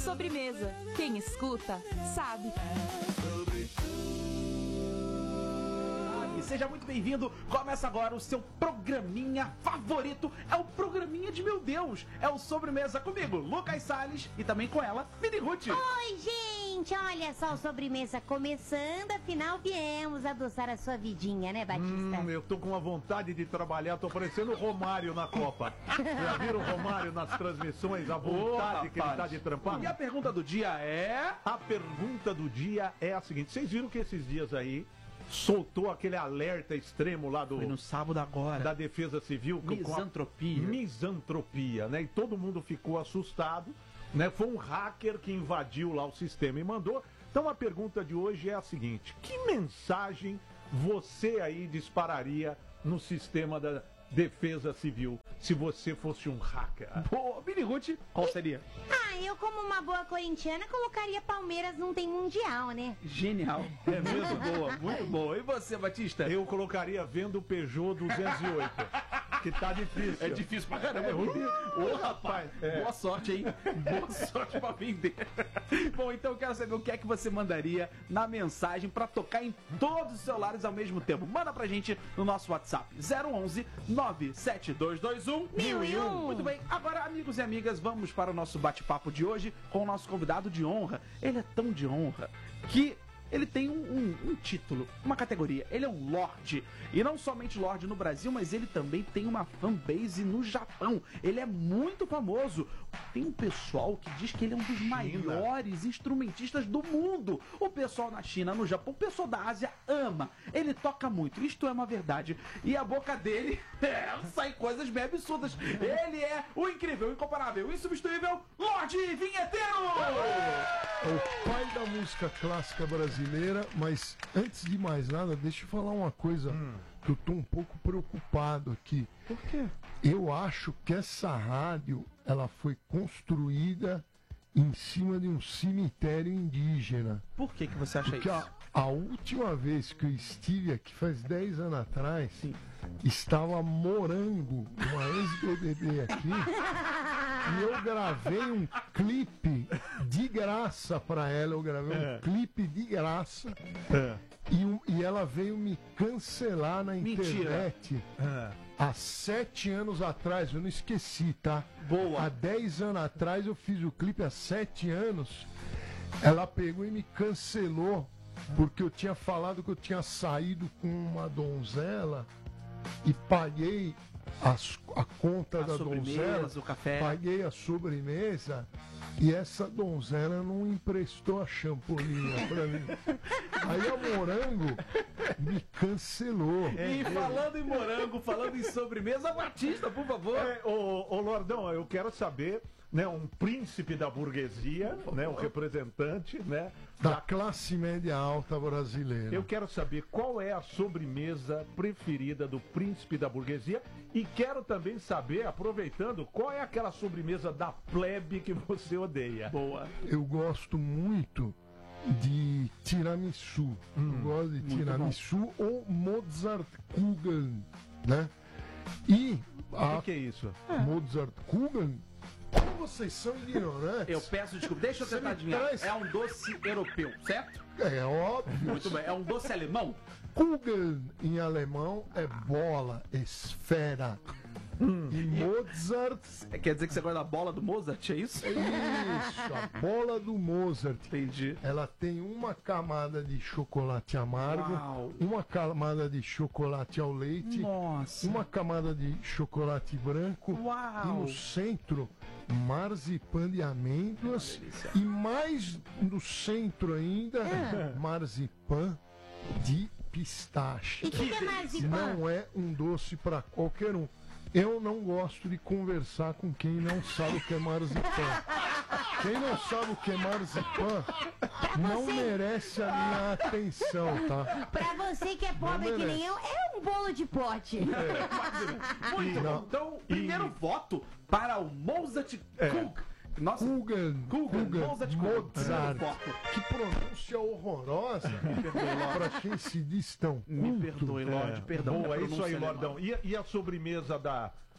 Sobremesa. Quem escuta, sabe. Seja muito bem-vindo. Começa agora o seu programinha favorito. É o programinha de meu Deus. É o Sobremesa comigo, Lucas Salles, e também com ela, Mini Ruth. Oi, gente. Olha só o Sobremesa começando. Afinal, viemos adoçar a sua vidinha, né, Batista? Eu tô com uma vontade de trabalhar. Tô parecendo o Romário na Copa. Já viram o Romário nas transmissões? A vontade que ele tá de trampar? E a pergunta do dia é... A pergunta do dia é a seguinte. Vocês viram que esses dias aí soltou aquele alerta extremo lá do... Foi no sábado agora. Da Defesa Civil. Misantropia. Misantropia, né? E todo mundo ficou assustado, né? Foi um hacker que invadiu lá o sistema e mandou. Então a pergunta de hoje é a seguinte. Que mensagem você aí dispararia no sistema da Defesa Civil se você fosse um hacker? Pô, Mini Ruth, qual seria? Eu como uma boa corintiana colocaria Palmeiras não tem mundial, né? Genial. É mesmo boa, muito boa. E você, Batista? Eu colocaria vendo o Peugeot 208. Que tá difícil. É difícil pra caramba. Ô, rapaz, boa sorte, hein? Boa sorte pra vender. Bom, então eu quero saber o que é que você mandaria na mensagem pra tocar em todos os celulares ao mesmo tempo. Manda pra gente no nosso WhatsApp 011 97221 1001. Muito bem, agora, amigos e amigas, vamos para o nosso bate-papo de hoje com o nosso convidado de honra. Ele é tão de honra que ele tem um título, uma categoria. Ele é um Lorde. E não somente Lorde no Brasil, mas ele também tem uma fanbase no Japão. Ele é muito famoso. Tem um pessoal que diz que ele é um dos maiores instrumentistas do mundo. O pessoal na China, no Japão, o pessoal da Ásia ama. Ele toca muito. Isto é uma verdade. E a boca dele sai coisas bem absurdas. Ele é o incrível, o incomparável, o insubstituível Lorde Vinheteiro! É o pai da música clássica brasileira, mas antes de mais nada, deixa eu falar uma coisa que eu tô um pouco preocupado aqui. Por quê? Eu acho que essa rádio, ela foi construída em cima de um cemitério indígena. Por que você acha Porque isso? a última vez que eu estive aqui, faz 10 anos atrás, estava Morango, uma ex-BBB aqui, e eu gravei um clipe de graça pra ela. Eu gravei um clipe de graça. E ela veio me cancelar na internet há 7 anos atrás. Eu não esqueci, tá? Boa. Há 10 anos atrás eu fiz o clipe, há 7 anos. Ela pegou e me cancelou porque eu tinha falado que eu tinha saído com uma donzela e paguei a conta da donzela, o café. paguei a sobremesa e essa donzela não emprestou a champolinha pra mim. Aí a Morango me cancelou. E falando em morango, falando em sobremesa, Batista, por favor. Ô Lordão, eu quero saber, né, um príncipe da burguesia, né, um representante, né, Da classe média alta brasileira. eu quero saber qual é a sobremesa preferida do príncipe da burguesia e quero também saber, aproveitando, qual é aquela sobremesa da plebe que você odeia. Boa. Eu gosto muito de tiramisu. Eu gosto de tiramisu ou Mozartkugeln, né? E O que é isso? Mozartkugeln, como vocês são ignorantes. Eu peço desculpa, deixa eu Você tentar me adivinhar. traz- É um doce europeu, certo? É óbvio. Muito bem. É um doce alemão? Kugeln em alemão é bola, esfera. E Mozart, Quer dizer que você gosta da bola do Mozart, é isso? isso, a bola do Mozart. Entendi. Ela tem uma camada de chocolate amargo, Uau. uma camada de chocolate ao leite, Nossa. uma camada de chocolate branco Uau. e no centro marzipan de amêndoas e mais no centro ainda marzipan de pistache. E o que é marzipan? Não é um doce para qualquer um. Eu não gosto de conversar com quem não sabe o que é marzipan. Quem não sabe o que é marzipan não merece a minha atenção, tá? Pra você que é pobre Não que nem merece. eu, é um bolo de pote. Muito Não. bom. Então, primeiro voto para o Mozart Cook. Nossa, Kugeln, Mozart Cook. Mozart. Primeiro voto. Que pronúncia horrorosa pra quem se diz tão Me culto. perdoe, Lorde, perdão. Boa, minha é isso aí, pronúncia Lordão. E a sobremesa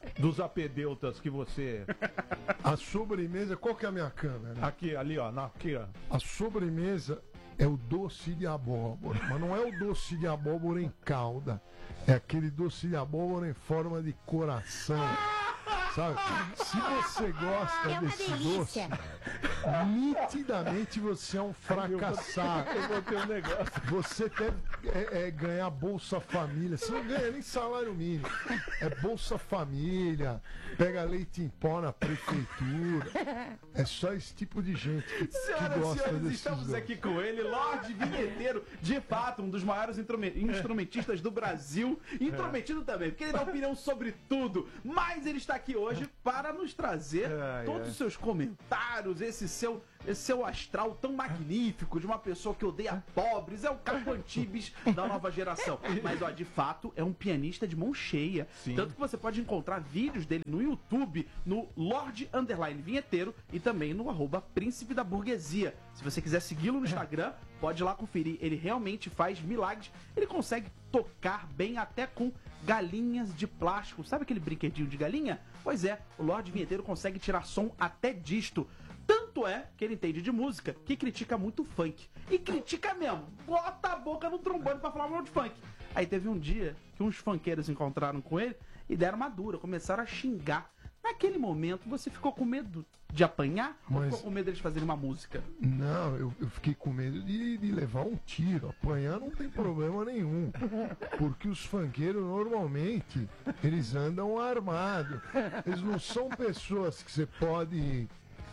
dos apedeutas que você... A sobremesa, qual que é a minha câmera? Aqui, ali, ó. Aqui, ó. A sobremesa é o doce de abóbora, mas não é o doce de abóbora em calda. É aquele doce de abóbora em forma de coração. Sabe? Se você gosta É uma desse delícia. doce, nitidamente você é um fracassado. Eu vou ter um negócio. Você deve ganhar Bolsa Família. Você não ganha nem salário mínimo. É Bolsa Família, pega leite em pó na prefeitura. É só esse tipo de gente que Senhoras e gosta senhores, desses estamos doces. aqui com ele, Lorde Vinheteiro, de fato, um dos maiores instrumentistas do Brasil. Intrometido também, porque ele dá opinião sobre tudo. Mas ele está aqui hoje para nos trazer todos os seus comentários, esse seu astral tão magnífico de uma pessoa que odeia pobres, é o Caco Antibes da nova geração. Mas, ó, de fato, é um pianista de mão cheia. Sim. Tanto que você pode encontrar vídeos dele no YouTube, no Lorde_Vinheteiro e também no @Príncipe da Burguesia. Se você quiser segui-lo no Instagram, pode ir lá conferir. Ele realmente faz milagres. Ele consegue tocar bem até com galinhas de plástico. Sabe aquele brinquedinho de galinha? Pois é, o Lorde Vinheteiro consegue tirar som até disto. Tanto é que ele entende de música que critica muito o funk. E critica mesmo. Bota a boca no trombone pra falar mal de funk. Aí teve um dia que uns funkeiros encontraram com ele e deram uma dura, começaram a xingar. Naquele momento, você ficou com medo de apanhar ou ficou com medo deles fazerem uma música? Não, eu fiquei com medo de levar um tiro. Apanhar não tem problema nenhum. Porque os funkeiros, normalmente, eles andam armados. Eles não são pessoas que você pode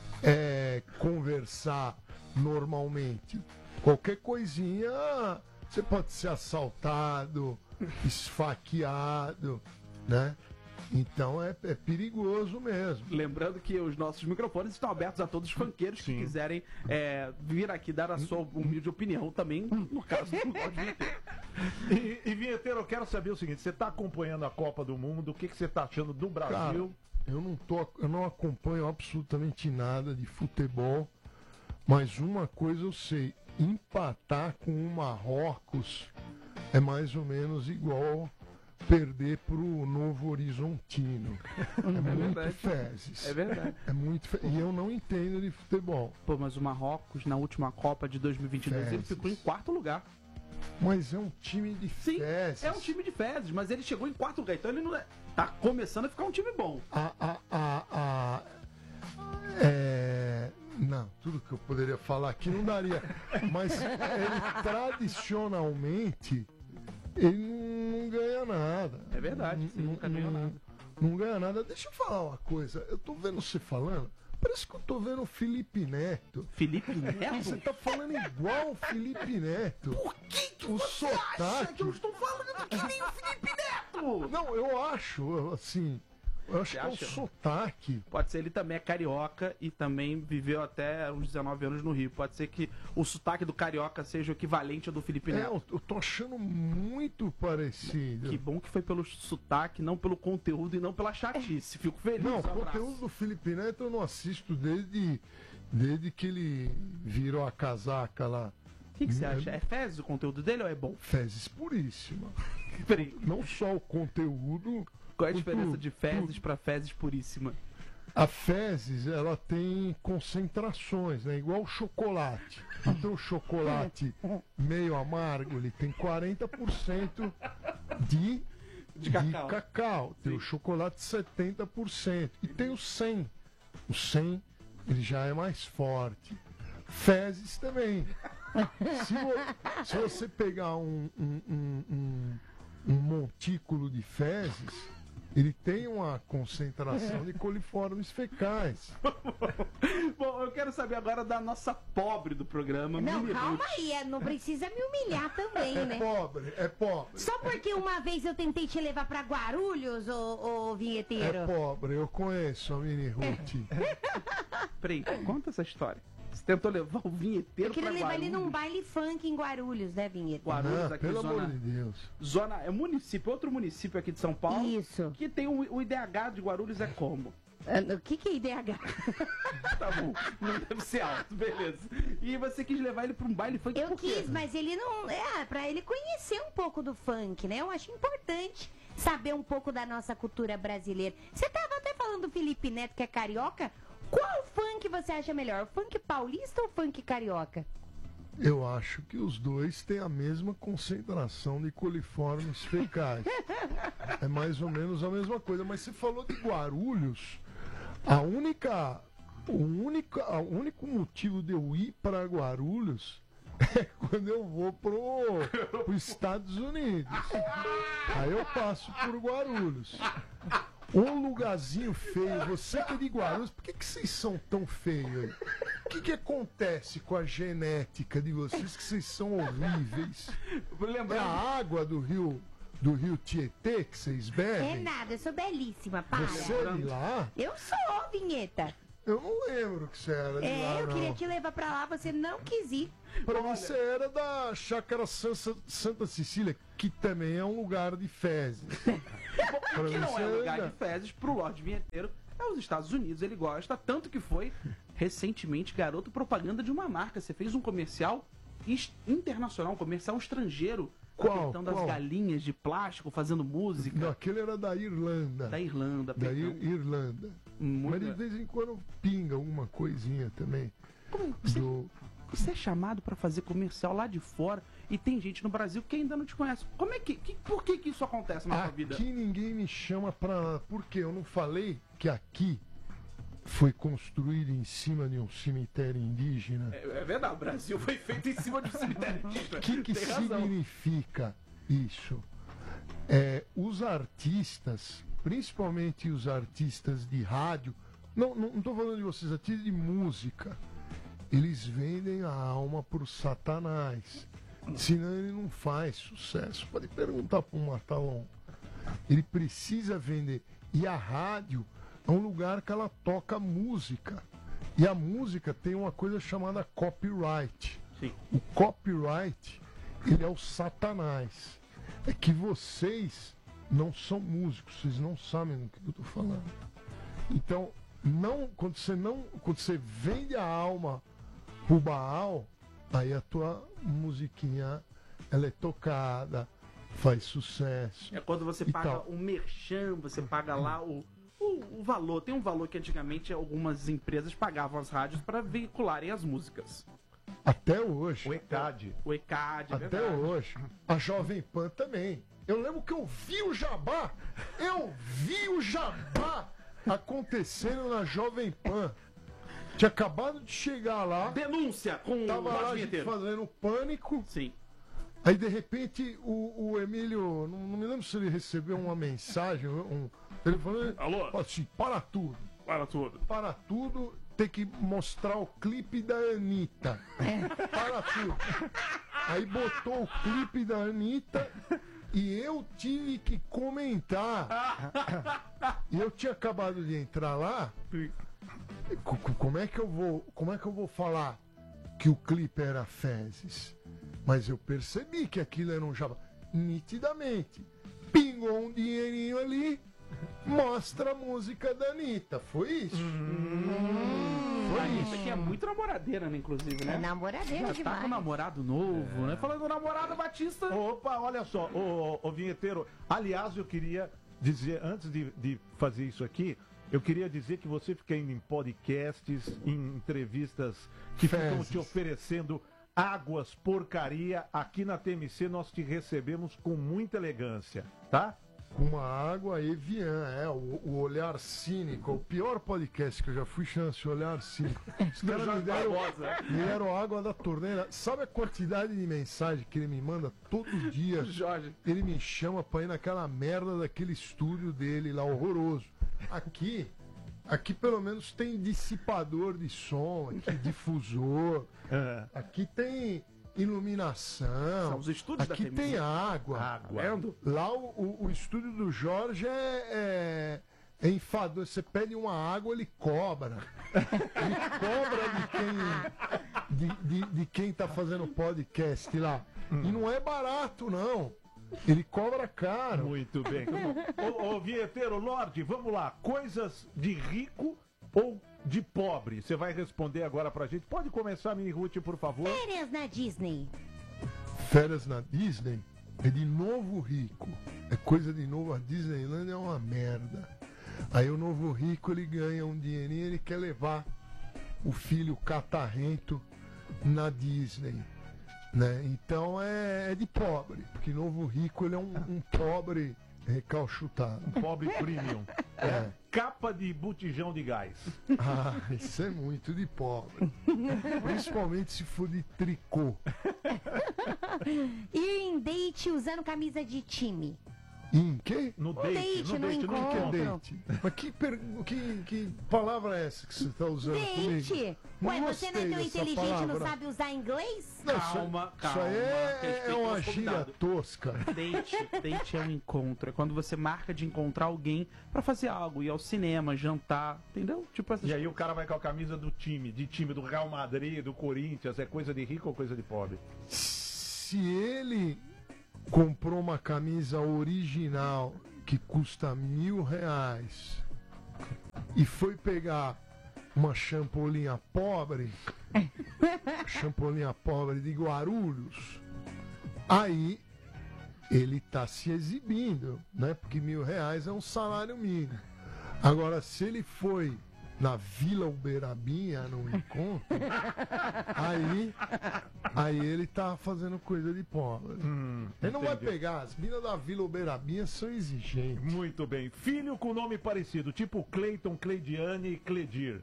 conversar normalmente. Qualquer coisinha, você pode ser assaltado, esfaqueado, né? Então é perigoso mesmo. Lembrando que os nossos microfones estão abertos a todos os funkeiros que quiserem vir aqui dar a sua humilde opinião também, no caso do Lorde Vinheteiro. E Vinheteiro, eu quero saber o seguinte, você está acompanhando a Copa do Mundo, o que você está achando do Brasil? Cara, eu não acompanho absolutamente nada de futebol, mas uma coisa eu sei, empatar com o Marrocos é mais ou menos igual perder pro Novo Horizontino. É muito fezes. É verdade. É muito E eu não entendo de futebol. Pô, mas o Marrocos, na última Copa de 2022, ele Fezes. ficou em quarto lugar. Mas é um time de Sim, fezes. é um time de fezes, mas ele chegou em quarto lugar, então ele não tá começando a ficar um time bom. Não, tudo que eu poderia falar aqui não daria. Mas ele tradicionalmente ele não ganha nada. É verdade, você nunca ganhou nada. Não ganha nada. Deixa eu falar uma coisa. Eu tô vendo você falando. Parece que eu tô vendo o Felipe Neto. Felipe Neto? Você tá falando igual o Felipe Neto. Por que o você sotaque. acha que eu estou falando que nem o Felipe Neto? Não, eu acho, assim. Eu acho que é o sotaque. Pode ser, ele também é carioca e também viveu até uns 19 anos no Rio. Pode ser que o sotaque do carioca seja o equivalente ao do Felipe Neto. Eu tô achando muito parecido. Que bom que foi pelo sotaque, não pelo conteúdo e não pela chatice. Fico feliz. Não, o conteúdo do Felipe Neto eu não assisto desde que ele virou a casaca lá. O que você acha? É fezes o conteúdo dele ou é bom? Fezes puríssima. Peraí, Não só o conteúdo. qual é a diferença de fezes pra fezes puríssima? A fezes, ela tem concentrações, né? Igual o chocolate. Então o chocolate meio amargo, ele tem 40% de cacau. Tem o chocolate 70%. E tem o 100. O 100, ele já é mais forte. Fezes também. Se você pegar um montículo de fezes, ele tem uma concentração de coliformes fecais. Bom, eu quero saber agora da nossa pobre do programa, Não, Mini calma Ruth. aí, não precisa me humilhar também, né? É pobre. Só porque uma vez eu tentei te levar pra Guarulhos, ô vinheteiro. É pobre, eu conheço a Mini Ruth. Peraí, conta essa história. Você tentou levar o vinheteiro Eu queria pra levar Guarulhos? ele num baile funk em Guarulhos, né, vinheta? Guarulhos, Não, aqui, pelo zona... amor de Deus. Zona... É município, outro município aqui de São Paulo. Isso. Que tem o IDH de Guarulhos é como? O que é IDH? Tá bom, não deve ser alto, beleza. E você quis levar ele pra um baile funk Eu por quê? quis, mas ele não... pra ele conhecer um pouco do funk, né? Eu acho importante saber um pouco da nossa cultura brasileira. Você tava até falando do Felipe Neto, que é carioca. Qual funk você acha melhor? Funk paulista ou funk carioca? Eu acho que os dois têm a mesma concentração de coliformes fecais. É mais ou menos a mesma coisa. Mas você falou de Guarulhos. O único motivo de eu ir para Guarulhos é quando eu vou pro Estados Unidos. Aí eu passo por Guarulhos. Um lugarzinho feio, você que é de Guarulhos, por que vocês são tão feios? O que acontece com a genética de vocês que vocês são horríveis? É a água do rio Tietê que vocês bebem? É nada, eu sou belíssima, para. Você é de lá? Eu sou, vinheta. Eu não lembro que você era de lá, Eu não. queria te levar pra lá, você não quis ir. Pra mim você era da Chácara Santa Cecília, que também é um lugar de fezes. Pra Que mim não você é era lugar da- de fezes pro Lorde Vinheteiro. É os Estados Unidos, ele gosta. Tanto que foi, recentemente, garoto propaganda de uma marca. Você fez um comercial internacional, um comercial estrangeiro. Qual? Apertando Qual? as galinhas de plástico, fazendo música. Não, aquele era da Irlanda. Da Irlanda. Da perdão. Irlanda. Muito- Mas de vez em quando pinga alguma coisinha também. Como você é chamado pra fazer comercial lá de fora e tem gente no Brasil que ainda não te conhece. Como é por que isso acontece na sua vida? Aqui ninguém me chama pra nada. Porque eu não falei que aqui foi construído em cima de um cemitério indígena? É verdade, o Brasil foi feito em cima de um cemitério. O que Tem razão. significa isso? Os artistas, principalmente os artistas de rádio, não estou falando de vocês, artistas de música, eles vendem a alma pro Satanás. Senão ele não faz sucesso. Pode perguntar para um Matalon. Ele precisa vender. E a rádio é um lugar que ela toca música. E a música tem uma coisa chamada copyright. Sim. O copyright, ele é o Satanás. É que vocês não são músicos, vocês não sabem do que eu estou falando. Então, quando você vende a alma pro Baal, aí a tua musiquinha, ela é tocada, faz sucesso. É quando você e paga tal. um merchan, você paga lá o valor. Tem um valor que antigamente algumas empresas pagavam as rádios para veicularem as músicas. Até hoje. O ECAD. O ECAD, é Até verdade. hoje. A Jovem Pan também. Eu lembro que eu vi o jabá acontecendo na Jovem Pan. Tinha acabado de chegar lá, Denúncia com tava o lá a Lorde gente Vinheteiro. fazendo pânico. Sim. Aí de repente o Emílio, não me lembro se ele recebeu uma mensagem, ele falou Alô? assim, para tudo, Para tudo. tem que mostrar o clipe da Anitta. Para tudo. Aí botou o clipe da Anitta e eu tive que comentar. E eu tinha acabado de entrar lá. Como é que eu vou falar que o clipe era fezes? Mas eu percebi que aquilo era um jabá. Nitidamente. Pingou um dinheirinho ali, mostra a música da Anitta. Foi isso. A Anitta que é muito namoradeira, né, inclusive, né? É namoradeira Já tá demais. com um namorado novo, né? Falando do namorado Batista. Opa, olha só, ô vinheteiro. Aliás, eu queria dizer, antes de fazer isso aqui, eu queria dizer que você fica indo em podcasts, em entrevistas que ficam Fezes. te oferecendo águas, porcaria. Aqui na TMC nós te recebemos com muita elegância, tá? Com uma água Evian, o Olhar Cínico. O pior podcast que eu já fui, chama-se Olhar Cínico. Os caras me deram água da torneira. Sabe a quantidade de mensagem que ele me manda todos os dias? Jorge. Ele me chama pra ir naquela merda daquele estúdio dele lá, horroroso. Aqui pelo menos tem dissipador de som, aqui difusor, aqui tem iluminação, São os estúdios da aqui TMZ. tem água. Água. Vendo? Lá o estúdio do Jorge é enfadonho. Você pede uma água, ele cobra. Ele cobra de quem tá fazendo podcast lá. E não é barato, não. Ele cobra caro. Muito bem. Ô vinheteiro, Lorde, vamos lá. Coisas de rico ou de pobre? Você vai responder agora pra gente. Pode começar, Mini Ruth, por favor. Férias na Disney. Férias na Disney? é de novo rico. É coisa de novo. A Disneyland é uma merda. Aí o novo rico, ele ganha um dinheirinho, ele quer levar o filho catarrento na Disney, né? Então é de pobre, porque novo rico, ele é um pobre recalchutado. Um pobre premium. Capa de botijão de gás. Ah, isso é muito de pobre. Principalmente se for de tricô. Ir em date usando camisa de time. Em quê? No date, date, no O que é encontro. date? Mas que palavra é essa que você está usando comigo? Date! Ué, Não você não é gostei tão dessa inteligente e não palavra. sabe usar inglês? Não, Calma, isso aí é respeita uma nosso gíria convidado. tosca. Date é um encontro. É quando você marca de encontrar alguém pra fazer algo, ir ao cinema, jantar, entendeu? Tipo essas E aí o cara vai com a camisa do time do Real Madrid, do Corinthians. É coisa de rico ou coisa de pobre? Se ele comprou uma camisa original que custa R$1.000 e foi pegar uma champolinha pobre de Guarulhos, aí ele tá se exibindo, né? Porque R$1.000 é um salário mínimo. Agora, se ele foi na Vila Uberabinha, no encontro, aí ele tá fazendo coisa de pobre. Ele não vai entendi. pegar, as minas da Vila Uberabinha são exigentes. Muito bem. Filho com nome parecido, tipo Cleiton, Cleidiane e Cledir.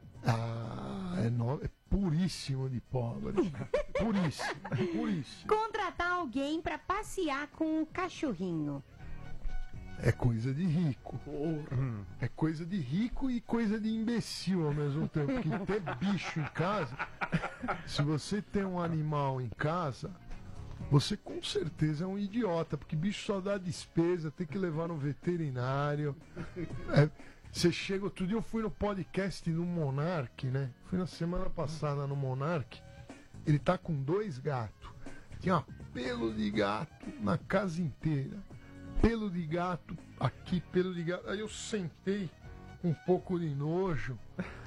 É puríssimo de pobre. Puríssimo. Contratar alguém pra passear com um cachorrinho. É coisa de rico. É coisa de rico e coisa de imbecil ao mesmo tempo. Porque ter bicho em casa, se você tem um animal em casa, você com certeza é um idiota, porque bicho só dá despesa, tem que levar no veterinário. Você chega, outro dia eu fui no podcast do Monark, né? Fui na semana passada no Monark. Ele tá com 2 gatos. Tinha pelo de gato na casa inteira. Pelo de gato aqui, pelo de gato. Aí eu sentei com um pouco de nojo.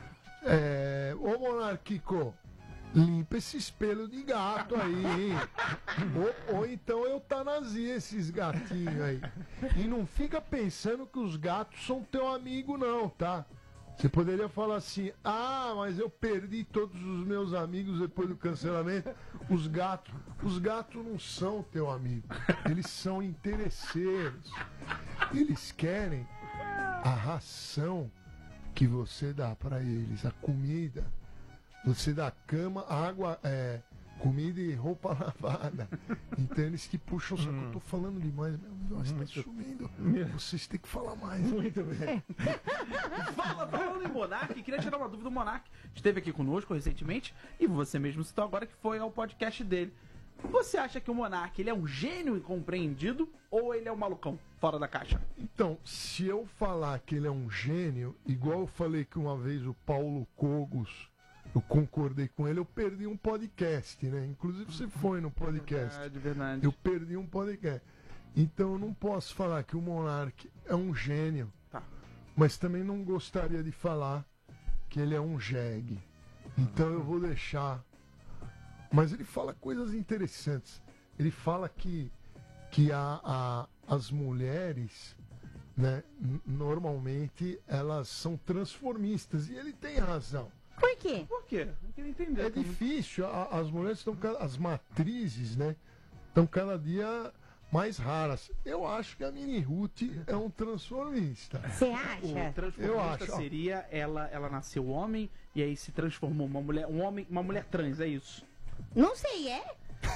Ô Monarquico, limpa esses pelos de gato aí, hein? Ou então eutanasia esses gatinhos aí. E não fica pensando que os gatos são teu amigo, não, tá? Você poderia falar assim: mas eu perdi todos os meus amigos depois do cancelamento. Os gatos não são teu amigo. Eles são interesseiros. Eles querem a ração que você dá para eles, a comida. Você dá cama, água, comida e roupa lavada. Então eles que puxam, só que eu tô falando demais, meu Deus, tá sumindo. Vocês têm que falar mais. Muito bem. Falando em Monark, queria tirar uma dúvida do Monark. Esteve aqui conosco recentemente e você mesmo citou agora que foi ao podcast dele. Você acha que o Monark, ele é um gênio incompreendido ou ele é um malucão fora da caixa? Então, se eu falar que ele é um gênio, igual eu falei que uma vez o Paulo Cogos, eu concordei com ele, eu perdi um podcast, né? Inclusive você foi no podcast. Verdade. Eu perdi um podcast. Então eu não posso falar que o Monark é um gênio. Tá. Mas também não gostaria de falar que ele é um jegue. Então eu vou deixar. Mas ele fala coisas interessantes. Ele fala que as mulheres, né, normalmente elas são transformistas. E ele tem razão. Por quê? Por quê? Eu queria entender. É difícil. As mulheres estão, as matrizes, né, estão cada dia mais raras. Eu acho que a Mini Ruth é um transformista. Você O acha? transformista Eu acho, ó. seria ela nasceu homem e aí se transformou uma mulher, uma mulher trans, é isso. Não sei, é?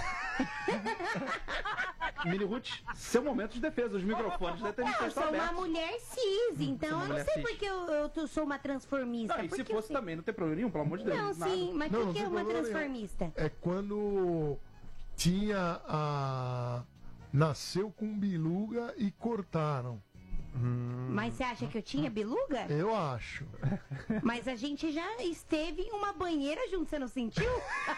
Mini Ruth, seu momento de defesa, os microfones devem ter Não, eu estado sou uma abertos. mulher cis, então uma eu não mulher sei cis. porque eu sou uma transformista. Não, e Por se que eu fosse sei? também, não tem problema nenhum, pelo amor de Deus. Não, nada. sim, mas Não, por não que tem uma problema nenhum. transformista? É quando tinha a. Nasceu com biluga e cortaram. Mas você acha que eu tinha biluga? Eu acho. Mas a gente já esteve em uma banheira junto, você não sentiu?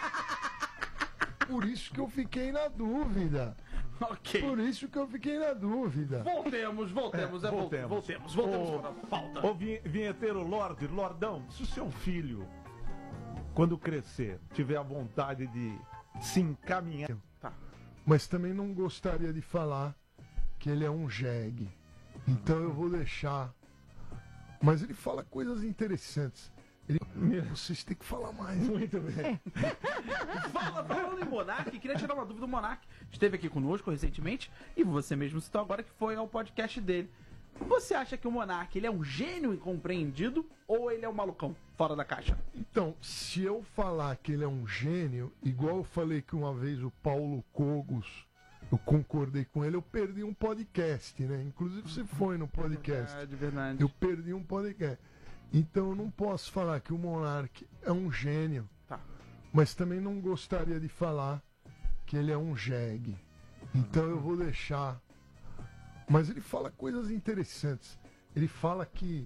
Por isso que eu fiquei na dúvida. Ok. Por isso que eu fiquei na dúvida. Voltemos Voltemos. para a pauta. Ô vinheteiro Lordão, se o seu filho, quando crescer, tiver a vontade de se encaminhar, Tá. mas também não gostaria de falar que ele é um jegue. Então eu vou deixar. Mas ele fala coisas interessantes. Vocês têm que falar mais. Muito bem. Falando em Monark, queria tirar uma dúvida do Monark. Esteve aqui conosco recentemente e você mesmo citou agora que foi ao podcast dele. Você acha que o Monark ele é um gênio incompreendido ou ele é um malucão fora da caixa? Então, se eu falar que ele é um gênio, igual eu falei que uma vez o Paulo Cogos, eu concordei com ele, eu perdi um podcast, né? Inclusive você foi no podcast. De verdade. Eu perdi um podcast. Então eu não posso falar que o Monark é um gênio, Tá. mas também não gostaria de falar que ele é um jegue. Então eu vou deixar. Mas ele fala coisas interessantes. Ele fala que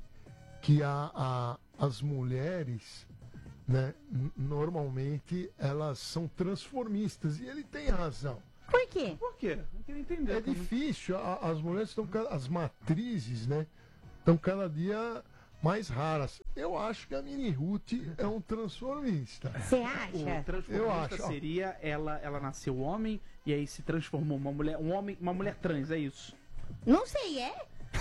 as mulheres, né, normalmente elas são transformistas. E ele tem razão. Por quê? Por quê? Não queria entender. É difícil. As mulheres estão. As matrizes, né? Estão cada dia mais raras. Eu acho que a Mini Ruth é um transformista. Você O acha? transformista Eu acho, ó. seria ela nasceu homem e aí se transformou uma mulher, uma mulher trans, é isso. Não sei, é?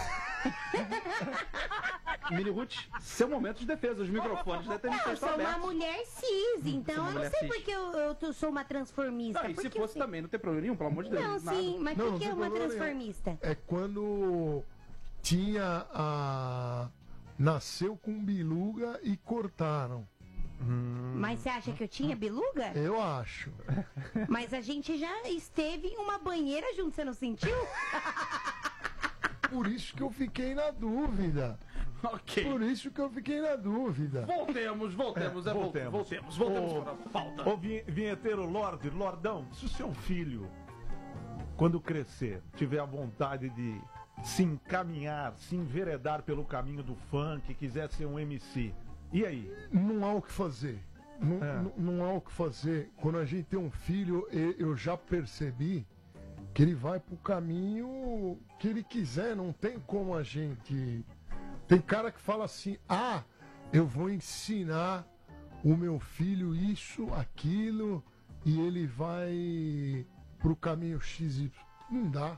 Mini Ruth, seu momento de defesa, os microfones devem ter Não, eu visto sou uma abertos. mulher cis, então uma eu não mulher sei cis. porque eu sou uma transformista. Não, e Por se que fosse eu sei? também, não tem problema nenhum, pelo amor de Deus. Não, nada. sim, mas Não, o não que é tem uma problema nenhum. transformista? É quando tinha a. Nasceu com biluga e cortaram. Mas você acha que eu tinha biluga? Eu acho. Mas a gente já esteve em uma banheira junto, você não sentiu? Por isso que eu fiquei na dúvida. Ok. Por isso que eu fiquei na dúvida. Voltemos Voltemos. para a pauta. Ô vinheteiro Lordão, se o seu filho, quando crescer, tiver a vontade de se encaminhar, se enveredar pelo caminho do funk, quiser ser um MC, e aí? Não há o que fazer. Não há o que fazer. Quando a gente tem um filho, eu já percebi que ele vai pro caminho que ele quiser. Não tem como a gente. Tem cara que fala assim: ah, eu vou ensinar o meu filho isso, aquilo, e ele vai pro caminho XY. Não dá.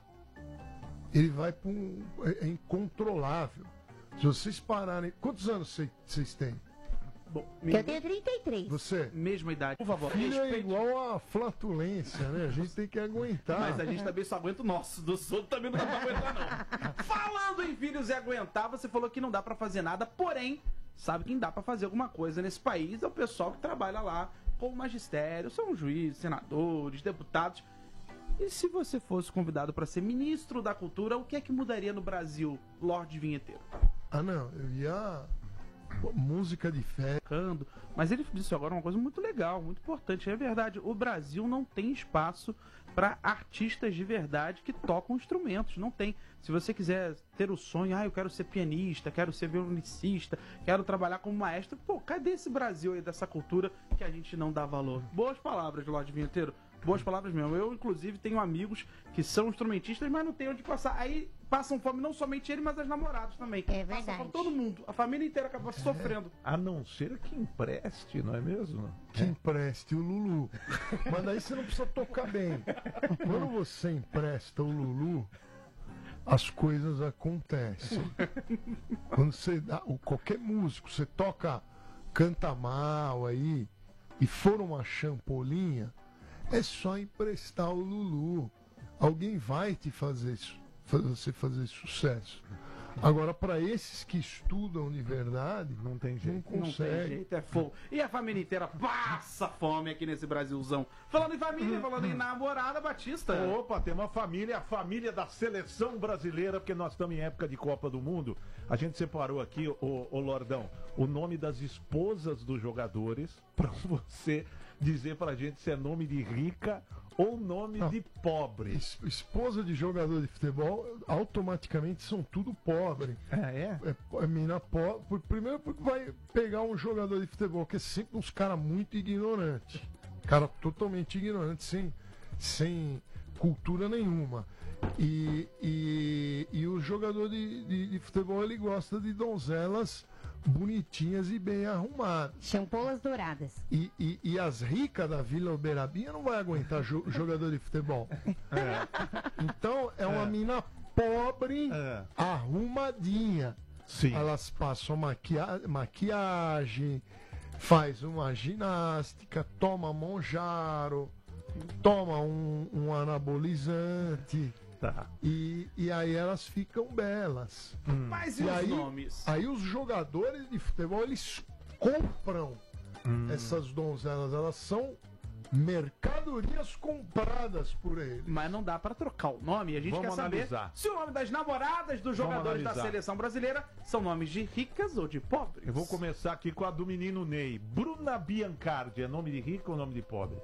Ele vai para é incontrolável. Se vocês pararem. Quantos anos vocês têm? Bom, Eu tenho 33. Você? mesma idade. Por favor, Filho é respeite. igual a flatulência, né? A gente tem que aguentar. Mas a gente também só aguenta o nosso, dos outros também não dá pra aguentar, não. Falando em filhos e aguentar, você falou que não dá pra fazer nada, porém, sabe quem dá pra fazer alguma coisa nesse país é o pessoal que trabalha lá com o magistério, são juízes, senadores, deputados. E se você fosse convidado pra ser ministro da cultura, o que é que mudaria no Brasil, Lorde Vinheteiro? Ah, não. Eu ia. Música de fé. Mas ele disse agora uma coisa muito legal, muito importante. É verdade, o Brasil não tem espaço para artistas de verdade que tocam instrumentos. Não tem. Se você quiser ter o sonho, eu quero ser pianista, quero ser violonicista, quero trabalhar como maestro. Pô, cadê esse Brasil aí, dessa cultura que a gente não dá valor? Boas palavras, Lorde Vinheteiro. Boas palavras mesmo. Eu, inclusive, tenho amigos que são instrumentistas, mas não tem onde passar. Aí passam fome não somente ele, mas as namoradas também. É Passa verdade. fome todo mundo. A família inteira acaba sofrendo. A não ser que empreste, não é mesmo? Que empreste o Lulu. Mas daí você não precisa tocar bem. Quando você empresta o Lulu, as coisas acontecem. Quando você dá. Qualquer músico, você canta mal aí, e for uma champolinha, é só emprestar o Lulu. Alguém vai te fazer você fazer sucesso. Agora, para esses que estudam de verdade, Não tem não jeito. Não tem consegue. jeito, é fogo. E a família inteira passa fome aqui nesse Brasilzão. Falando em família, falando em namorada, Batista. Opa, tem uma família, a família da seleção brasileira, porque nós estamos em época de Copa do Mundo. A gente separou aqui, ô Lordão, o nome das esposas dos jogadores, para você dizer pra gente se é nome de rica ou nome Não. de pobre. Esposa de jogador de futebol, automaticamente são tudo pobre. É mina pobre. Primeiro porque vai pegar um jogador de futebol que é sempre uns caras muito ignorantes. Cara totalmente ignorante, sem cultura nenhuma. E o jogador de futebol, ele gosta de donzelas bonitinhas e bem arrumadas. Champolas douradas. E as ricas da Vila Uberabinha não vai aguentar jogador de futebol. Então é uma mina pobre, arrumadinha. Sim. Elas passam maquiagem, faz uma ginástica, toma monjaro, toma um anabolizante. Tá. E aí elas ficam belas. Mas e E os aí, nomes? aí os jogadores de futebol, eles compram essas donzelas. Elas são mercadorias compradas por eles. Mas não dá pra trocar o nome. A gente Vamos quer saber analisar. se o nome das namoradas dos jogadores da analisar. seleção brasileira são nomes de ricas ou de pobres. Eu vou começar aqui com a do menino Ney. Bruna Biancardi, é nome de rico ou nome de pobre?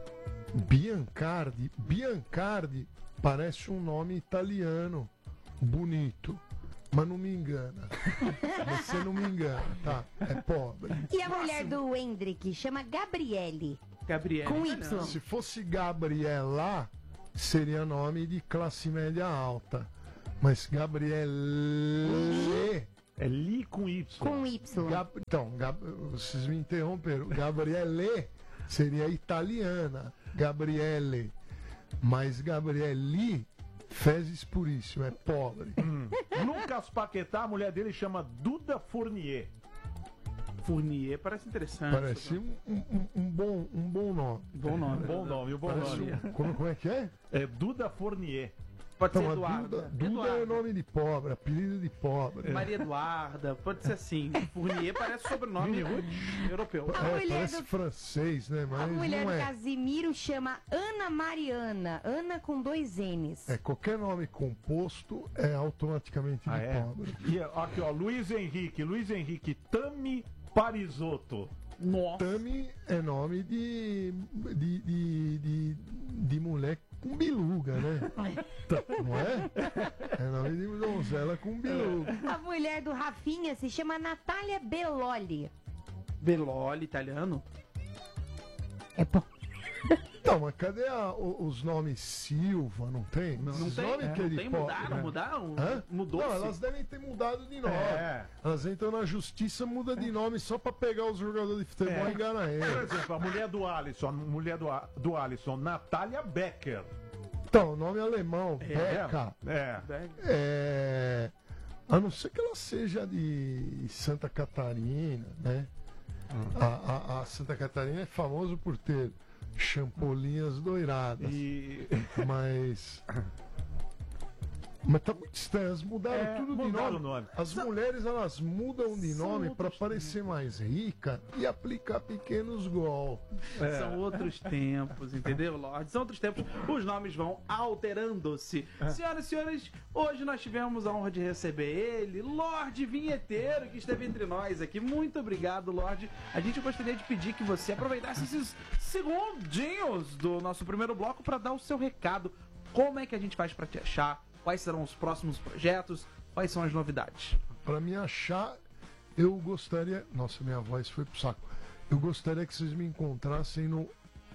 Biancardi parece um nome italiano, bonito, mas não me engana. Você não me engana, tá? É pobre. E a mulher do Hendrick chama Gabriele. Gabriel. Com Y. Se fosse Gabriela, seria nome de classe média alta. Mas Gabriele. É Li com Y. Com Y. Vocês me interromperam. Gabriele seria italiana. Gabriele. Mas Gabrieli, fezes puríssimo, é pobre. Lucas Paquetá, a mulher dele chama Duda Fournier. Fournier parece interessante. Parece um bom nome. Bom nome. Bom nome, bom Parece nome. como é que é? É Duda Fournier. Pode ser Então, a Eduarda. Duda é Eduarda. nome de pobre, apelido de pobre. Maria Eduarda, pode ser assim. Fournier parece sobrenome europeu. A mulher Parece do- francês, né? A Mas mulher não do é. Casimiro chama Ana Mariana. Ana com 2 N's. É, qualquer nome composto é automaticamente de pobre. E aqui, ó, Luiz Henrique, Tami Parisotto. Nossa. Tami é nome de mulher com biluga, né? Não é? É nome de donzela com biluga. A mulher do Rafinha se chama Natália Belloli. Beloli, italiano. É bom. Não, mas cadê os nomes Silva? Não tem? Não Esses tem, nomes que não ele tem, pode, mudaram, né? mudaram? Hã? Mudou-se. Não, elas devem ter mudado de nome. É. Elas entram na justiça, muda de nome só pra pegar os jogadores de futebol e enganar Por eles. exemplo, a mulher do Alisson, Natália Becker. Então, nome alemão, Beca. A não ser que ela seja de Santa Catarina, né? A Santa Catarina é famoso por ter champolinhas doiradas. Mas tá muito estranho, elas mudaram tudo de mudaram nome. o nome. As mulheres, elas mudam de nome para parecer mais rica e aplicar pequenos golpes. São outros tempos, entendeu, Lorde? São outros tempos. Os nomes vão alterando-se. Senhoras e senhores, hoje nós tivemos a honra de receber ele, Lorde Vinheteiro, que esteve entre nós aqui. Muito obrigado, Lorde. A gente gostaria de pedir que você aproveitasse esses segundinhos do nosso primeiro bloco para dar o seu recado. Como é que a gente faz para te achar? Quais serão os próximos projetos? Quais são as novidades? Para me achar, eu gostaria. Nossa, minha voz foi pro saco. Eu gostaria que vocês me encontrassem no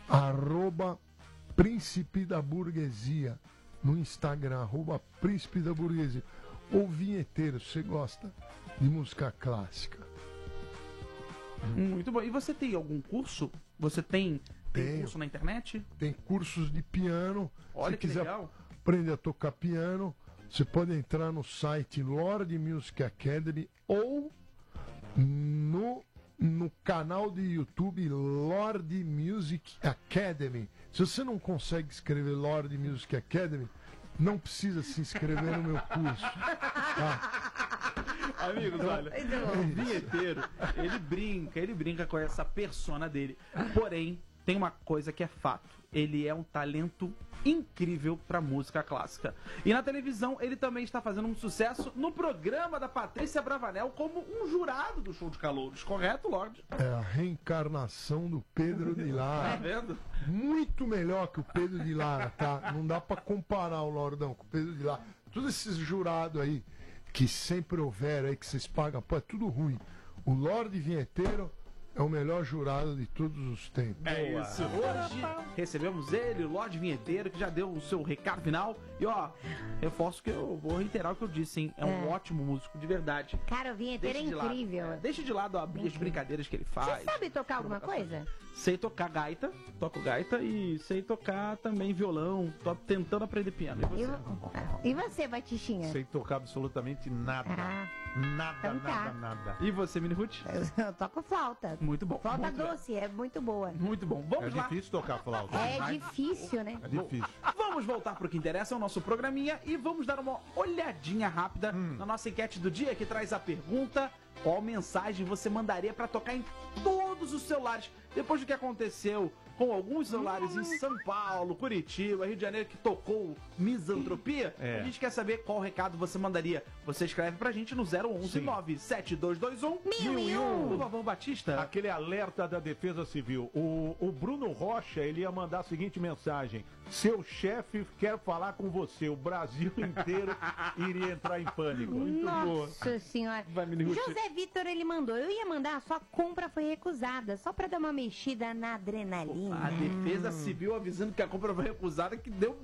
@Príncipe da Burguesia. No Instagram, @Príncipe da Burguesia. Ou Vinheteiro, você gosta de música clássica. Muito bom. E você tem algum curso? Você tem Tenho. curso na internet? Tem cursos de piano. Olha Se que quiser legal. aprender a tocar piano, você pode entrar no site Lorde Music Academy ou no canal de YouTube Lorde Music Academy. Se você não consegue escrever Lorde Music Academy, não precisa se inscrever no meu curso. Amigos, olha, o vinheteiro, ele brinca com essa persona dele. Porém, tem uma coisa que é fato. Ele é um talento incrível pra música clássica. E na televisão, ele também está fazendo um sucesso no programa da Patrícia Bravanel como um jurado do Show de Calouros. Correto, Lorde? É a reencarnação do Pedro de Tá Lara. vendo? Muito melhor que o Pedro de Lara, tá? Não dá pra comparar o Lordão com o Pedro de Lara. Todos esses jurados aí, que sempre houveram aí, que vocês pagam, pô, é tudo ruim. O Lorde Vinheteiro é o melhor jurado de todos os tempos. É isso. Hoje recebemos ele, o Lorde Vinheteiro, que já deu o seu recado final. E ó, reforço que eu vou reiterar o que eu disse, hein? É um ótimo músico, de verdade. Cara, o vinheteiro é Deixa de lado, incrível. deixa de lado as brincadeiras que ele faz. Você sabe tocar alguma coisa? Sei tocar gaita, toco gaita e sei tocar também violão. Tô tentando aprender piano. E você? E você, Batichinha? Sem tocar absolutamente nada. Nada, Então tá. nada. E você, Mini Ruth? Eu toco flauta. Muito bom. Flauta muito doce, é muito boa. Muito bom. É Vamos lá. difícil tocar flauta. É difícil, né? É difícil. Vamos voltar para o que interessa, é o nosso programinha, e vamos dar uma olhadinha rápida na nossa enquete do dia, que traz a pergunta: qual mensagem você mandaria para tocar em todos os celulares depois do que aconteceu com alguns celulares em São Paulo, Curitiba, Rio de Janeiro, que tocou Misantropia? É. A gente quer saber qual recado você mandaria. Você escreve pra gente no 011 97221 1001. Por favor, Batista. Aquele alerta da Defesa Civil. O Bruno Rocha, ele ia mandar a seguinte mensagem: seu chefe quer falar com você. O Brasil inteiro iria entrar em pânico. Nossa senhora. Vai, Mini Ruth. José Vitor, ele mandou. Eu ia mandar, sua compra foi recusada. Só pra dar uma mexida na adrenalina. A Defesa Civil avisando que a compra foi recusada, que deu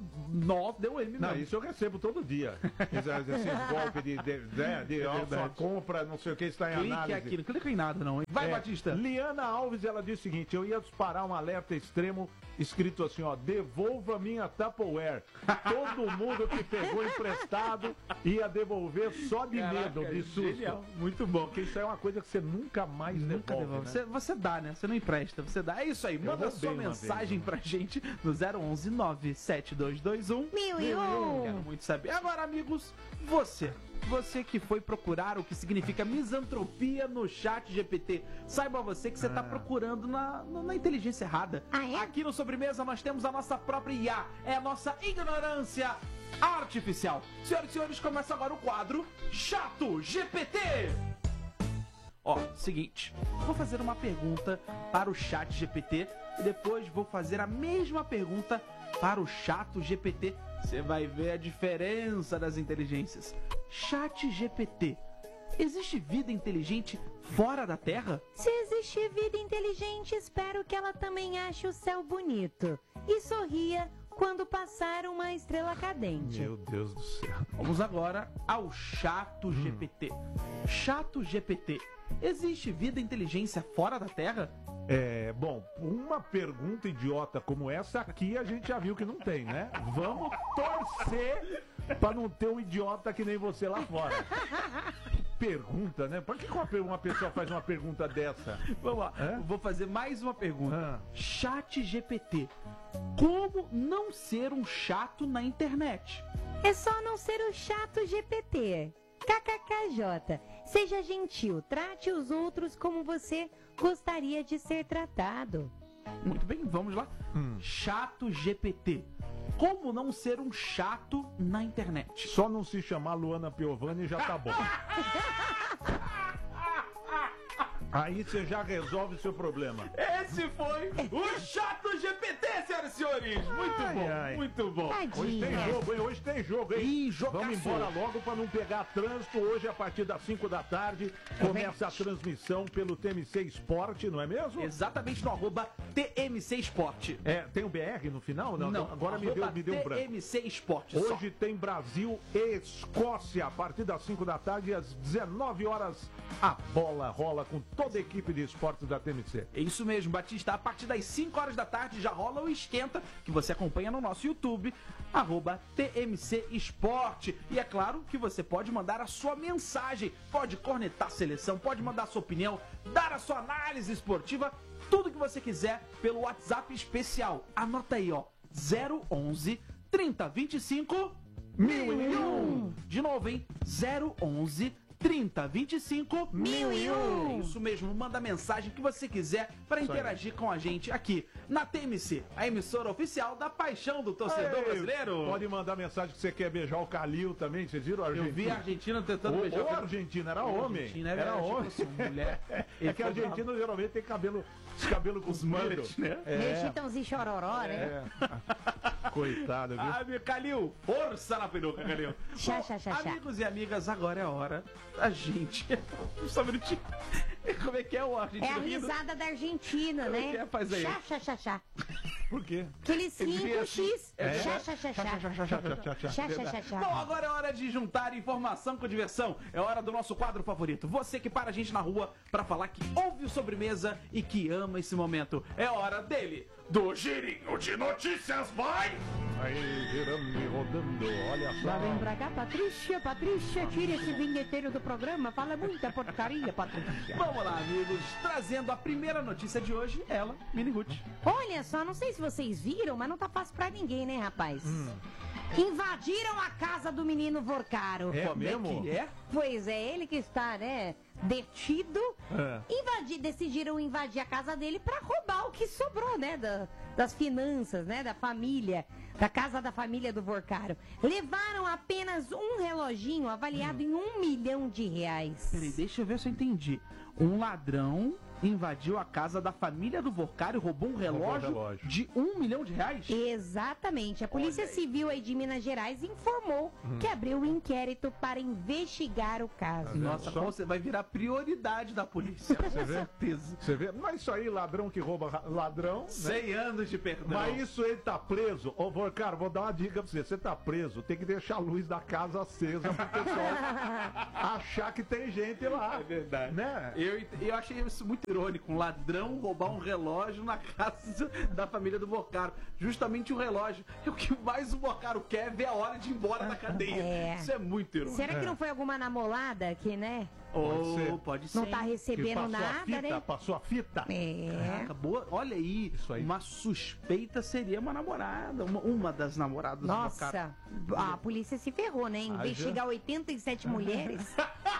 M Não, mesmo. isso eu recebo todo dia. Esses golpes de ó, sua compra, não sei o que, está em Clique análise. aqui, não clica em nada não, hein? Vai, Batista. Liana Alves, ela diz o seguinte: eu ia disparar um alerta extremo escrito assim, ó: devolva minha Tupperware. Todo mundo que pegou emprestado ia devolver só de medo, de susto. Genial. Muito bom. Porque isso é uma coisa que você nunca mais devolve, né? Você dá, né? Você não empresta, você dá. É isso aí, manda roubei sua uma mensagem vez, pra gente no 011 97221 1001. Quero muito saber. Agora, amigos, você que foi procurar o que significa misantropia no chat GPT, saiba você que você tá procurando na inteligência errada. Ah, é? Aqui no Sobremesa nós temos a nossa própria IA, é a nossa ignorância artificial. Senhoras e senhores, começa agora o quadro Chato GPT. Ó, seguinte, vou fazer uma pergunta para o chat GPT e depois vou fazer a mesma pergunta para o Chato GPT. Você vai ver a diferença das inteligências. Chat GPT, existe vida inteligente fora da Terra? Se existe vida inteligente, espero que ela também ache o céu bonito e sorria quando passar uma estrela cadente. Meu Deus do céu. Vamos agora ao Chato GPT. Chato GPT, existe vida e inteligência fora da Terra? Bom, uma pergunta idiota como essa aqui a gente já viu que não tem, né? Vamos torcer pra não ter um idiota que nem você lá fora. Pergunta, né? Por que uma pessoa faz uma pergunta dessa? Vamos lá, Hã? vou fazer mais uma pergunta. Ah. Chat GPT, como não ser um chato na internet? É só não ser o chato GPT. KKKJ. Seja gentil, trate os outros como você gostaria de ser tratado. Muito bem, vamos lá. Chato GPT, como não ser um chato na internet? Só não se chamar Luana Piovani já tá bom. Aí você já resolve o seu problema. Esse foi o Chato GPT, senhoras e senhores. Muito bom, ai. muito bom. Hoje tem Tadinha. jogo, hein? Hoje tem jogo, hein? Ih, jogaço. Vamos embora logo pra não pegar trânsito. Hoje, a partir das 5 da tarde, começa a transmissão pelo TMC Esporte, não é mesmo? Exatamente no arroba TMC Esporte. Tem o BR no final? Não, agora me arroba deu um branco. TMC Esporte. Hoje tem Brasil e Escócia, a partir das 5 da tarde, às 19 horas, a bola rola com toda a equipe de esportes da TMC. É isso mesmo, Batista. A partir das 5 horas da tarde já rola o Esquenta, que você acompanha no nosso YouTube, arroba TMC Esporte. E é claro que você pode mandar a sua mensagem, pode cornetar a seleção, pode mandar a sua opinião, dar a sua análise esportiva, tudo que você quiser pelo WhatsApp especial. Anota aí, ó, 011 3025 1001. De novo, hein? 011 3025 1001. É isso mesmo, manda a mensagem que você quiser para interagir com a gente aqui na TMC, a emissora oficial da paixão do torcedor brasileiro. Pode mandar mensagem que você quer beijar o Calil também, vocês viram a Argentina? Eu vi a Argentina tentando beijar o Argentina, era O homem. Argentina Era homem. mulher. É que a Argentina geralmente tem cabelo Os cabelos com os mullet, né? Meio Chitãozinho Chororó, né? É. Coitado, viu? Ah, meu Calil, força na peruca, Calil. Chá, Bom, chá, chá, chá. amigos e amigas, agora é a hora da gente. Só um minutinho. Como é que é o É argentino a rindo? risada da Argentina, Como é né? que é? Faz aí. Chá, chá, chá, chá. Por quê? Que eles riem com X. É. Chá, chá, chá, chá. Chá, chá, chá, chá. Bom, agora é hora de juntar informação com diversão. É hora do nosso quadro favorito. Você que para a gente na rua pra falar que ouve o Sobremesa e que ama esse momento. É hora dele, do Girinho de Notícias, vai! Aí, girando e rodando, olha só. Lá vem pra cá, Patrícia, tira esse vinheteiro do programa, fala muita porcaria, Patrícia. Vamos lá, amigos. Trazendo a primeira notícia de hoje, ela, Mini Ruth. Olha só, não sei se vocês viram, mas não tá fácil pra ninguém, né, rapaz? Invadiram a casa do menino Vorcaro. É Como mesmo? é que é? Pois é, ele que está, né, detido. Decidiram invadir a casa dele pra roubar o que sobrou, né, das finanças, né, da família, da casa da família do Vorcaro. Levaram apenas um reloginho avaliado em R$1 milhão. Peraí, deixa eu ver se eu entendi. Um ladrão invadiu a casa da família do Vorcaro e roubou um relógio, de R$1 milhão? Exatamente. A Polícia Civil aí de Minas Gerais informou que abriu um inquérito para investigar o caso. Nossa, você vai virar prioridade da polícia, com certeza. Você vê? Mas isso aí, ladrão que rouba ladrão, né? 100 anos de perdão. Mas isso ele tá preso. Ô, Vorcaro, vou dar uma dica pra você. Você tá preso, tem que deixar a luz da casa acesa pro pessoal achar que tem gente lá. É verdade. Né? Eu achei isso muito irônico. Um ladrão roubar um relógio na casa da família do Vorcaro. Justamente o relógio. O que mais o Vorcaro quer é ver a hora de ir embora da cadeia. É. Isso é muito irônico. Será que não foi alguma namorada que, né, Pode ser. não tá Que recebendo passou a nada, fita, né? passou a fita. É. Acabou. Olha aí, Isso aí. uma suspeita seria uma namorada, uma das namoradas do Vorcaro. Nossa, a polícia se ferrou, né? Investigar 87 mulheres.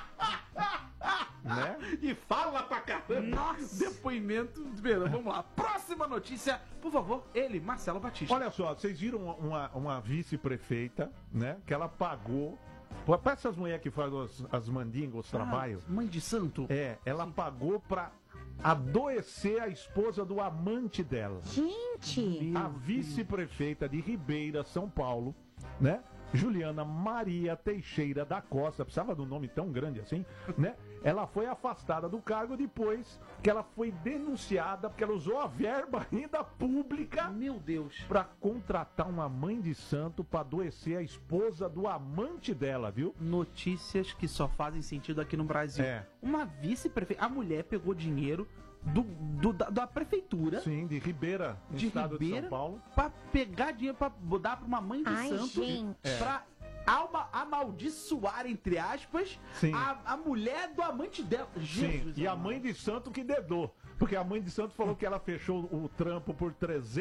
Né? E fala pra caramba. Nossa. Depoimento. Vamos lá. Próxima notícia, por favor, ele, Marcelo Batista. Olha só, vocês viram uma vice-prefeita, né? Que ela pagou. Para essas mulheres que fazem as mandingas, os trabalhos. Mãe de santo. Ela pagou pra adoecer a esposa do amante dela. Gente! A vice-prefeita de Ribeira, São Paulo, né? Juliana Maria Teixeira da Costa, precisava de um nome tão grande assim, né? Ela foi afastada do cargo depois que ela foi denunciada porque ela usou a verba ainda pública, Meu Deus. para contratar uma mãe de santo para adoecer a esposa do amante dela, viu? Notícias que só fazem sentido aqui no Brasil. É. Uma vice-prefeita. A mulher pegou dinheiro da prefeitura. Sim, de Ribeira, no De estado de Ribeira, São Paulo. pra pegar dinheiro pra dar pra uma mãe de Ai, santo. gente. Pra amaldiçoar, entre aspas, Sim. a mulher do amante dela. Sim, Jesus e a amado. mãe de santo que dedou. Porque a mãe de santo falou que ela fechou o trampo por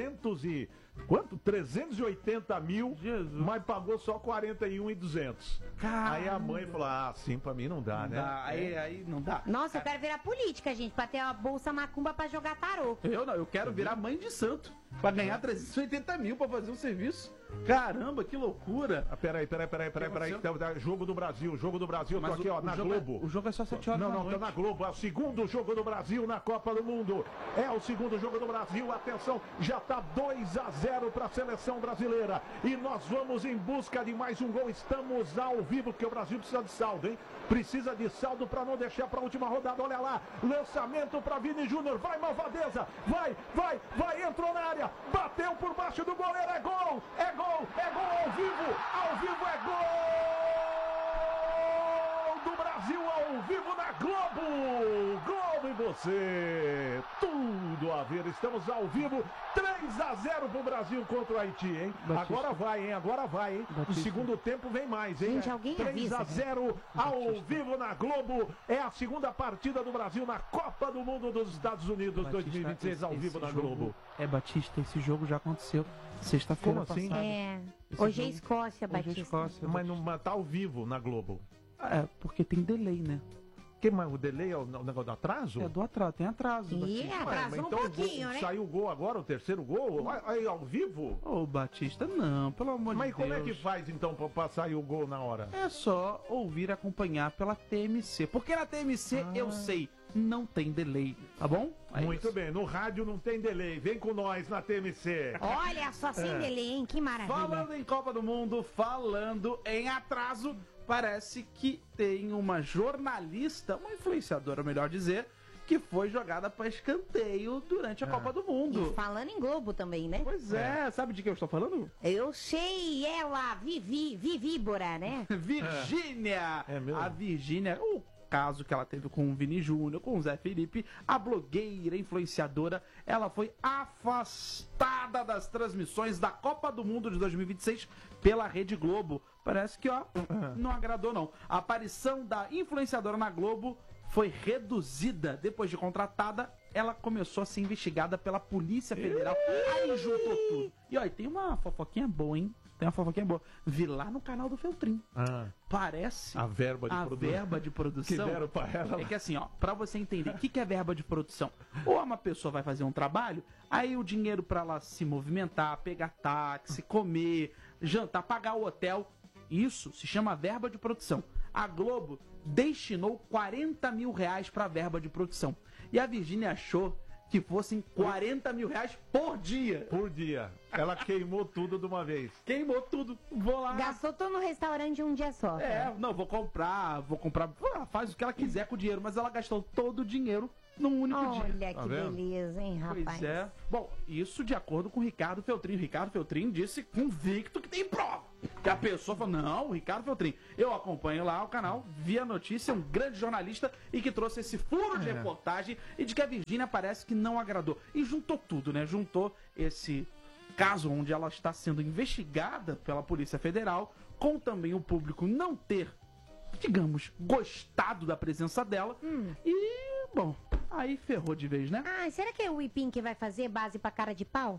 380 mil, Jesus. mas pagou só 41.200. Aí a mãe falou, assim pra mim não dá, né? Aí não dá. Nossa, eu quero virar política, gente, pra ter a bolsa macumba pra jogar tarô. Eu não, eu quero virar mãe de santo. Pra ganhar 380 mil pra fazer um serviço. Caramba, que loucura. Peraí. Jogo do Brasil, tô aqui, ó, na Globo. O jogo é só 7 horas da Não, noite. tá na Globo. É o segundo jogo do Brasil na Copa do Mundo. É o segundo jogo do Brasil. Atenção, já tá 2-0 para a seleção brasileira. E nós vamos em busca de mais um gol. Estamos ao vivo, porque o Brasil precisa de saldo, hein? Precisa de saldo para não deixar para a última rodada. Olha lá, lançamento para Vini Júnior. Vai, Malvadeza. Vai, entrou na área. Bateu por baixo do goleiro. É gol ao vivo é gol do Brasil ao vivo na Globo. Globo e você, tudo a ver, estamos ao vivo, 3-0 pro Brasil contra o Haiti, hein? Batista. Agora vai, hein? No Batista. segundo tempo vem mais, hein? Gente, alguém avisa, 3-0 ao vivo na Globo, é a segunda partida do Brasil na Copa do Mundo dos Estados Unidos Batista, 2026 ao vivo na jogo- Globo. Batista, esse jogo já aconteceu sexta-feira Como assim? passada. É. Esse Hoje é jogo- Escócia, Hoje é Batista. Escócia, Mas não tá ao vivo na Globo. porque tem delay, né? Mas o delay é o negócio do atraso? É do atraso, tem atraso. Ih, Batista. atrasou Mas um então pouquinho, né? saiu o gol agora, o terceiro gol? Aí ao vivo? Ô, Batista, não, pelo amor Mas de como Deus. é que faz então pra sair o gol na hora? É só ouvir e acompanhar pela TMC. Porque na TMC eu sei não tem delay, tá bom? É Muito isso. bem, no rádio não tem delay. Vem com nós na TMC. Olha só, sem delay, hein? Que maravilha. Falando em Copa do Mundo, falando em atraso, parece que tem uma jornalista, uma influenciadora, melhor dizer, que foi jogada para escanteio durante a Copa do Mundo. E falando em Globo também, né? Pois é, sabe de quem eu estou falando? Eu sei, ela, Vivíbora, né? Virgínia! É mesmo? A Virgínia, o caso que ela teve com o Vini Júnior, com o Zé Felipe, a blogueira, influenciadora, ela foi afastada das transmissões da Copa do Mundo de 2026 pela Rede Globo. Parece que, ó, não agradou não. A aparição da influenciadora na Globo foi reduzida. Depois de contratada, ela começou a ser investigada pela Polícia Federal. Aí juntou tudo. E ó, tem uma fofoquinha boa, hein? Tem uma fofoquinha boa. Vi lá no canal do Feltrin. Parece A verba de produção. verba de produção. Que deram pra ela. É que assim, ó, pra você entender o que é verba de produção. Ou uma pessoa vai fazer um trabalho, aí o dinheiro pra ela se movimentar, pegar táxi, comer, jantar, pagar o hotel, isso se chama verba de produção. A Globo destinou 40 mil reais pra verba de produção. E a Virgínia achou que fossem 40 mil reais por dia. Por dia. Ela queimou tudo de uma vez. Queimou tudo. Vou lá. Gastou tudo no restaurante um dia só. Não, vou comprar. Faz o que ela quiser com o dinheiro, mas ela gastou todo o dinheiro num único dia. Olha que vendo? beleza, hein, rapaz? Pois é. Bom, isso de acordo com o Ricardo Feltrin. Ricardo Feltrin disse convicto que tem prova. Que a pessoa falou, não, Ricardo Feltrin. Eu acompanho lá o canal, vi a notícia, um grande jornalista e que trouxe esse furo de reportagem e de que a Virgínia parece que não agradou. E juntou tudo, né? Juntou esse caso onde ela está sendo investigada pela Polícia Federal, com também o público não ter, digamos, gostado da presença dela. E, bom, aí ferrou de vez, né? Ah, será que é o Ipim que vai fazer base pra cara de pau?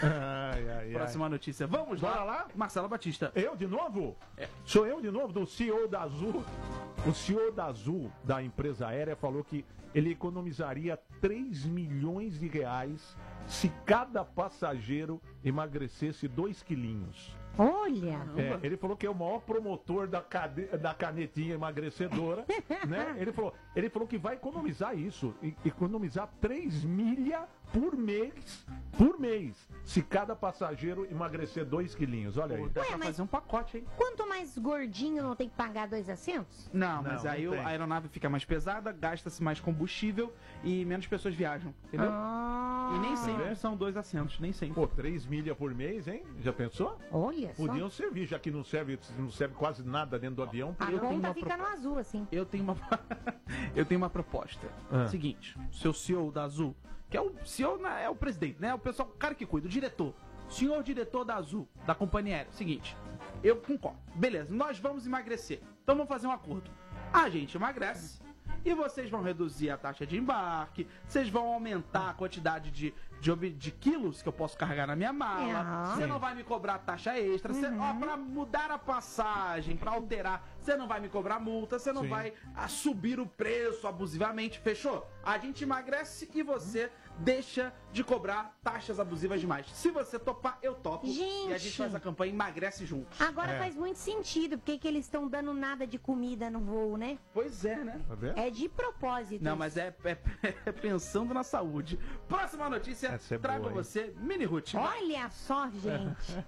Próxima notícia. Vamos Bora lá? Marcelo Batista. Eu de novo? Sou eu de novo, do CEO da Azul. O CEO da Azul, da empresa aérea, falou que ele economizaria 3 milhões de reais se cada passageiro emagrecesse 2 quilinhos. Olha! Ele falou que é o maior promotor da canetinha emagrecedora, né? Ele falou que vai economizar isso, economizar 3 milhas por mês, se cada passageiro emagrecer 2 quilinhos. Olha aí. Dá pra mas- fazer um pacote, hein? Quanto mais gordinho não tem que pagar 2 assentos? Não, mas não aí tem. a aeronave fica mais pesada, gasta-se mais combustível e menos pessoas viajam, entendeu? E nem sempre são 2 assentos, nem sempre. Pô, 3 milhas por mês, hein? Já pensou? Olha só. Podiam servir, já que não serve quase nada dentro do avião. A Eu tenho conta uma fica no azul, assim. Eu tenho uma eu tenho uma proposta. Seguinte, seu CEO da Azul, que é o CEO, é o presidente, né? O pessoal, o cara que cuida, o diretor. Senhor diretor da Azul, da companhia aérea. Seguinte, eu concordo. Beleza, nós vamos emagrecer. Então vamos fazer um acordo. A gente emagrece e vocês vão reduzir a taxa de embarque, vocês vão aumentar a quantidade de quilos que eu posso carregar na minha mala, você não vai me cobrar taxa extra, pra mudar a passagem, pra alterar, você não vai me cobrar multa, você não vai subir o preço abusivamente, fechou? A gente emagrece e você deixa de cobrar taxas abusivas demais. Se você topar, eu topo. Gente. E a gente faz a campanha Emagrece Juntos. Agora faz muito sentido, porque que eles estão dando nada de comida no voo, né? Pois é, né? Tá vendo? É de propósito. Não, mas é pensando na saúde. Próxima notícia, Essa é trago boa, hein? você, Mini Ruth. Olha só, gente.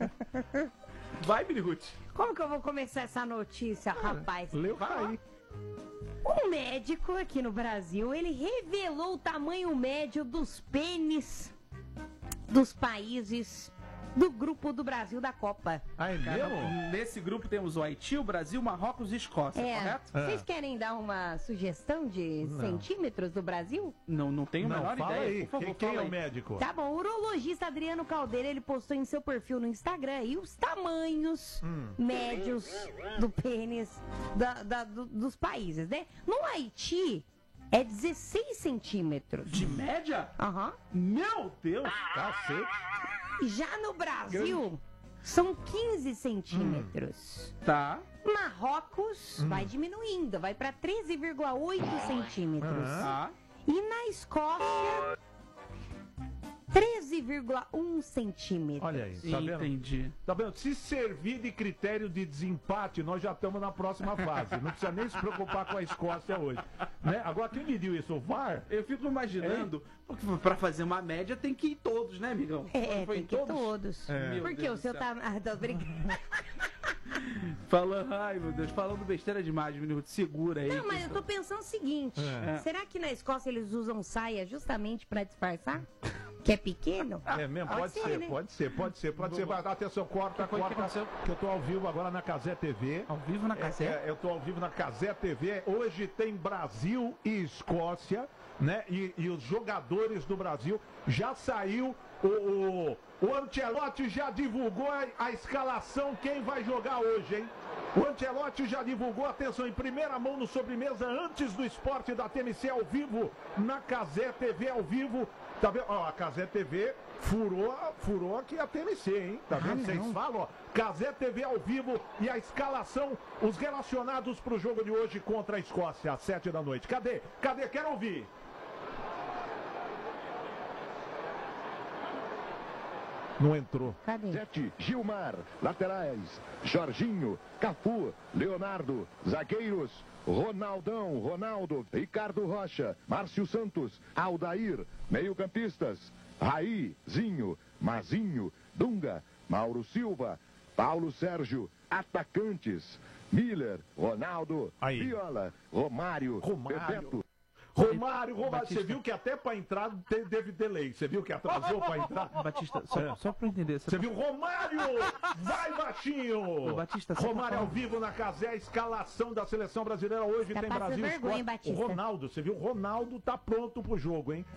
Vai, Mini Ruth. Como que eu vou começar essa notícia, rapaz? Leu Vai lá. aí. Um médico aqui no Brasil, ele revelou o tamanho médio dos pênis dos países do grupo do Brasil da Copa. Ah, é mesmo? Nesse grupo temos o Haiti, o Brasil, Marrocos e Escócia, correto? Vocês querem dar uma sugestão de centímetros do Brasil? Não tenho a Não, menor fala ideia. aí. Por favor, Quem fala é aí. o médico? Tá bom, o urologista Adriano Caldeira, ele postou em seu perfil no Instagram aí os tamanhos médios do pênis dos países, né? No Haiti, é 16 centímetros. De média? Aham. Meu Deus! Cacete. Já no Brasil, são 15 centímetros. Tá. Marrocos vai diminuindo, vai para 13,8 centímetros. Tá. E na Escócia, 13,1 centímetros. Olha aí, tá vendo? Entendi. Tá vendo? Se servir de critério de desempate, nós já estamos na próxima fase. Não precisa nem se preocupar com a Escócia hoje. Né? Agora, quem mediu isso? O VAR? Eu fico imaginando, porque pra fazer uma média tem que ir todos, né, amigão? Foi Tem em que ir todos. Meu Porque Deus o seu do céu. tá... Ah, tô brincando. Ai, meu Deus, falando besteira demais, menino. Segura aí. Não, mas eu tô pensando o seguinte. Será que na Escócia eles usam saia justamente pra disfarçar? Que é pequeno? É mesmo, pode ser, né? pode ser. Vai, atenção, corta, que eu tô ao vivo agora na Cazé TV. Ao vivo na Cazé? Eu tô ao vivo na Cazé TV. Hoje tem Brasil e Escócia, né? E os jogadores do Brasil. Já saiu, o Ancelotti já divulgou a escalação, quem vai jogar hoje, hein? O Ancelotti já divulgou, atenção, em primeira mão no Sobremesa, antes do Esporte da TMC ao vivo, na Cazé TV ao vivo. Tá vendo? Ó, a Cazé TV furou aqui a TMC, hein? Tá vendo? Vocês falam, ó. Cazé TV ao vivo e a escalação, os relacionados pro jogo de hoje contra a Escócia, às 7 da noite. Cadê? Quero ouvir. Não entrou. Cadê? 7, Gilmar, laterais, Jorginho, Cafu, Leonardo, zagueiros, Ronaldão, Ronaldo, Ricardo Rocha, Márcio Santos, Aldair, meio-campistas, Raí, Zinho, Mazinho, Dunga, Mauro Silva, Paulo Sérgio, atacantes, Miller, Ronaldo, Aí. Viola, Romário, Bebeto. Romário, você viu que até pra entrar teve delay. Você viu que atrasou pra entrar? Batista, só pra eu entender. Você viu? Romário! Vai, baixinho! Batista, Romário ao vivo na Cazé, a escalação da seleção brasileira hoje Tá tem passando Brasil e vergonha, Escócia. Batista. O Ronaldo, você viu? O Ronaldo tá pronto pro jogo, hein?